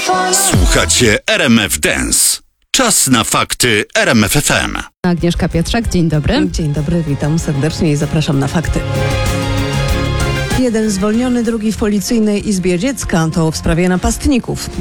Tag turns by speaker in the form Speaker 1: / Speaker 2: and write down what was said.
Speaker 1: Słuchacie RMF Dance. Czas na fakty RMF FM.
Speaker 2: Agnieszka Pietrzak, dzień dobry.
Speaker 3: Dzień dobry, witam serdecznie i zapraszam na fakty. Jeden zwolniony, drugi w policyjnej izbie dziecka. To w sprawie napastników.